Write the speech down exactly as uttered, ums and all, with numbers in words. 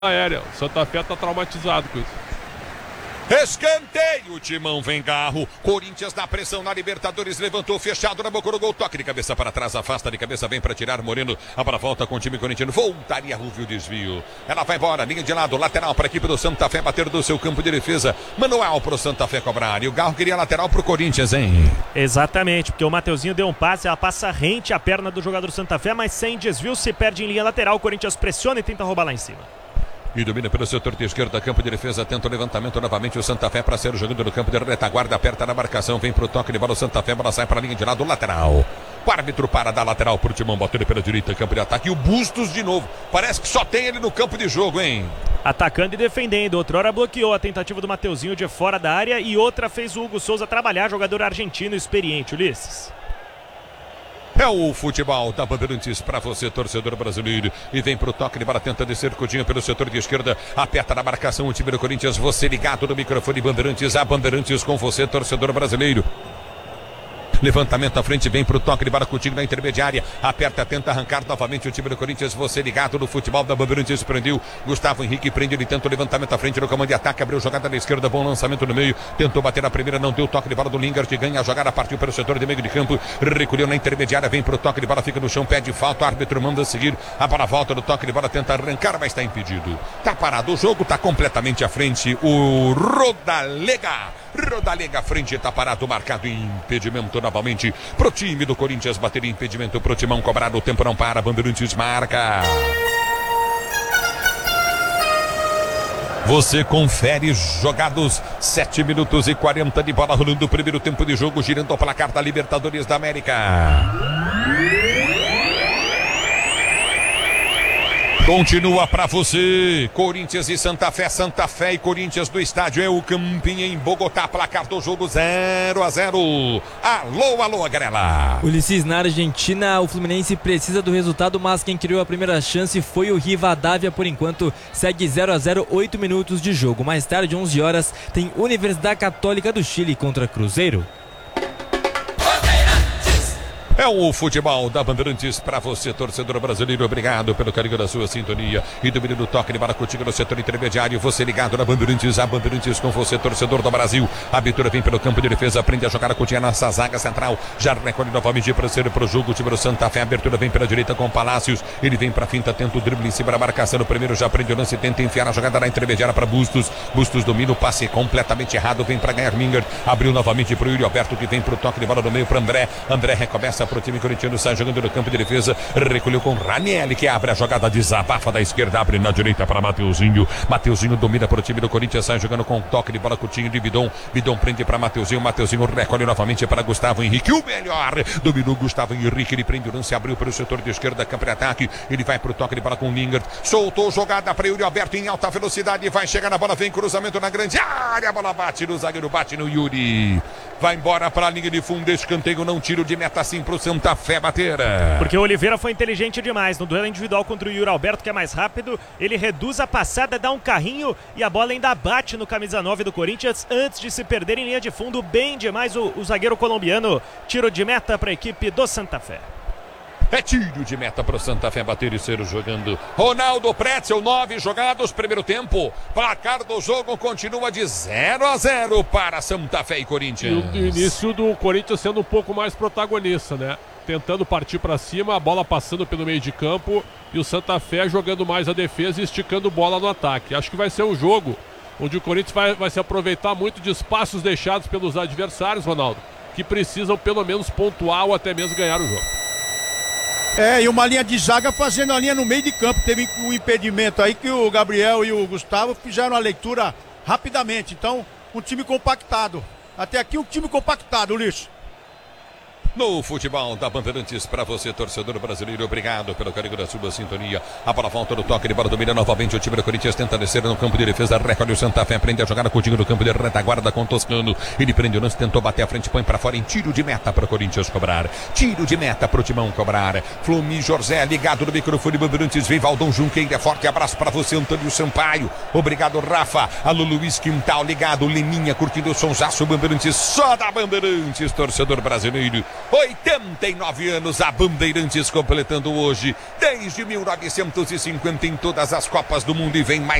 aérea. O Santa Fé tá traumatizado com isso. Escanteio, Timão vem Garro. Corinthians na pressão na Libertadores, levantou fechado na boca do gol, toque de cabeça para trás, afasta de cabeça, vem para tirar Moreno, a para volta com o time corintiano, voltaria Rúvio, desvio. Ela vai embora, linha de lado, lateral para a equipe do Santa Fé, bater do seu campo de defesa, manual para o Santa Fé cobrar, e o Garro queria lateral para o Corinthians, hein? Exatamente, porque o Mateuzinho deu um passe, ela passa rente à perna do jogador do Santa Fé, mas sem desvio, se perde em linha lateral, o Corinthians pressiona e tenta roubar lá em cima. E domina pelo setor de esquerda, campo de defesa, tenta o levantamento novamente o Santa Fé para ser jogando no campo de retaguarda, aperta na marcação, vem pro toque de bola o Santa Fé, bola sai para a linha de lado, lateral. O árbitro para da lateral pro Timão, batendo pela direita, campo de ataque, e o Bustos de novo, parece que só tem ele no campo de jogo, hein? Atacando e defendendo, outrora bloqueou a tentativa do Mateuzinho de fora da área e outra fez o Hugo Souza trabalhar, jogador argentino experiente, Ulisses. É o futebol da Bandeirantes para você, torcedor brasileiro. E vem pro toque de bola, tenta descer Coutinho pelo setor de esquerda. Aperta na marcação o time do Corinthians. Você ligado no microfone Bandeirantes. A Bandeirantes com você, torcedor brasileiro. Levantamento à frente, vem pro toque de bola Coutinho na intermediária. Aperta, tenta arrancar novamente o time do Corinthians. Você ligado no futebol da Bandeirantes, prendeu. Gustavo Henrique prende, ele tenta o levantamento à frente no comando de ataque. Abriu jogada na esquerda, bom lançamento no meio. Tentou bater a primeira, não deu toque de bola do Lingard, que ganha a jogada, partiu pelo setor de meio de campo. Recolheu na intermediária, vem pro toque de bola, fica no chão, pede falta. O árbitro manda seguir. A bola volta do toque de bola, tenta arrancar, mas está impedido. Tá parado o jogo, tá completamente à frente. O Rodalega. Rodalega à frente, tá parado, marcado em impedimento novamente pro time do Corinthians, bater impedimento pro Timão, cobrado, o tempo não para, Bandeirantes marca. Você confere jogados, sete minutos e quarenta de bola rolando o primeiro tempo de jogo, girando o placar da Libertadores da América. Continua pra você, Corinthians e Santa Fé, Santa Fé e Corinthians do estádio, é o Campinho em Bogotá, placar do jogo zero a zero. Alô, alô, Grela. Ulisses, na Argentina, o Fluminense precisa do resultado, mas quem criou a primeira chance foi o Rivadavia, por enquanto segue zero a zero, oito minutos de jogo. Mais tarde, onze horas, tem Universidade Católica do Chile contra Cruzeiro. É o futebol da Bandeirantes para você, torcedor brasileiro. Obrigado pelo carinho da sua sintonia. E domínio do toque de bola contigo no setor intermediário. Você ligado na Bandeirantes, a Bandeirantes com você, torcedor do Brasil. A abertura vem pelo campo de defesa, aprende a jogar a Coutinho nessa zaga central. Já recolhe novamente para ser pro jogo. O time do Santa Fé, a abertura vem pela direita com Palácios. Ele vem para finta, tenta o drible em cima da marcação. No primeiro já prende o lance, tenta enfiar a jogada na intermediária para Bustos. Bustos domina o passe completamente errado, vem para ganhar Minger. Abriu novamente para o Yuri Alberto, que vem pro toque de bola no meio para André. André recomeça pro time corintiano, sai jogando no campo de defesa, recolheu com Ranieri, que abre a jogada, desabafa da esquerda, abre na direita para Mateuzinho. Mateuzinho domina para o time do Corinthians, sai jogando com toque de bola, Coutinho de Bidon. Bidon prende para Mateuzinho, Mateuzinho recolhe novamente para Gustavo Henrique, o melhor, dominou Gustavo Henrique, ele prende o lance, abriu para o setor de esquerda, campo de ataque, ele vai para o toque de bola com o Lingard, soltou jogada para Yuri Alberto em alta velocidade, vai chegar na bola, vem cruzamento na grande área, a bola bate no zagueiro, bate no Yuri, vai embora para a linha de fundo, escanteio, não tiro de meta assim para o Santa Fé bater. Porque o Oliveira foi inteligente demais no duelo individual contra o Yuri Alberto, que é mais rápido, ele reduz a passada, dá um carrinho e a bola ainda bate no camisa nove do Corinthians antes de se perder em linha de fundo, bem demais o, o zagueiro colombiano. Tiro de meta para a equipe do Santa Fé. É tiro de meta para o Santa Fé bater e ser jogando. Ronaldo Pretzel, nove jogados, primeiro tempo. Placar do jogo continua de zero a zero para Santa Fé e Corinthians. E o início do Corinthians sendo um pouco mais protagonista, né? Tentando partir para cima, a bola passando pelo meio de campo e o Santa Fé jogando mais a defesa e esticando bola no ataque. Acho que vai ser um jogo onde o Corinthians vai, vai se aproveitar muito de espaços deixados pelos adversários, Ronaldo, que precisam pelo menos pontuar ou até mesmo ganhar o jogo. É, e uma linha de zaga fazendo a linha no meio de campo. Teve um impedimento aí que o Gabriel e o Gustavo fizeram a leitura rapidamente. Então, um time compactado. Até aqui um time compactado, Ulisses. No futebol da Bandeirantes para você, torcedor brasileiro, obrigado pelo carinho da sua sintonia. A bola volta do toque de bola, domina novamente o time do Corinthians, tenta descer no campo de defesa, recolhe o Santa Fé, prende a jogada Coutinho no campo de retaguarda com Toscano. Ele prende o lance, tentou bater a frente, põe para fora em tiro de meta para o Corinthians cobrar. Tiro de meta para o Timão cobrar. Flumi José ligado no microfone Bandeirantes, vem Valdão Junqueira, forte abraço para você, Antônio Sampaio. Obrigado, Rafa. Alô, Luiz Quintal ligado, Leninha curtindo o sonsaço Bandeirantes, só da Bandeirantes, torcedor brasileiro. oitenta e nove anos, a Bandeirantes completando hoje, desde mil novecentos e cinquenta em todas as Copas do Mundo, e vem mais